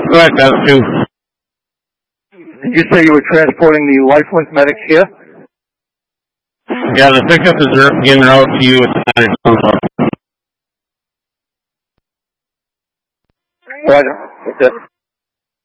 Correct, that's true. Did you say you were transporting the Lifelink medics here? Yeah, the pickup is getting out to you at the Roger. That's it.